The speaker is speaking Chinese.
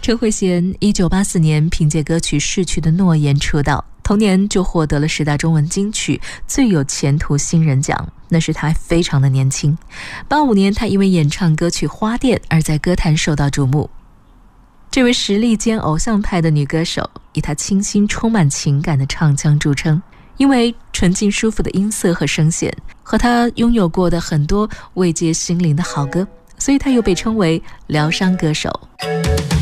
陈慧娴1984年凭借歌曲《逝去的诺言》出道，同年就获得了10大中文金曲最有前途新人奖，那时她还非常的年轻。85年她因为演唱歌曲《花店》而在歌坛受到瞩目。这位实力兼偶像派的女歌手，以她清新充满情感的唱腔著称，因为纯净舒服的音色和声线，和她拥有过的很多慰藉心灵的好歌，所以她又被称为疗伤歌手。